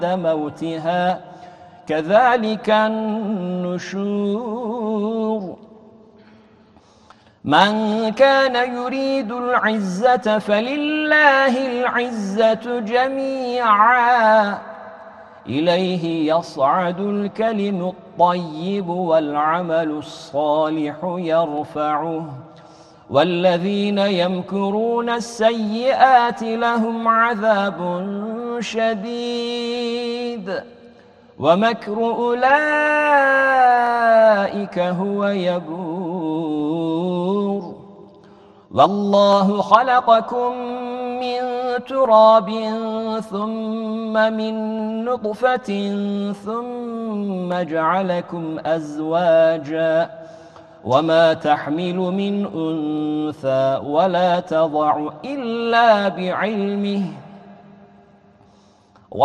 موتها كذلك النشور من كان يريد العزة فلله العزة جميعا إليه يصعد الكلم الطيب والعمل الصالح يرفعه والذين يمكرون السيئات لهم عذاب شديد ومكر أولئك هو يبور والله خلقكم من تراب ثم من نطفة ثم جعلكم أزواجا وما تحمل من أنثى ولا تضع إلا بعلمه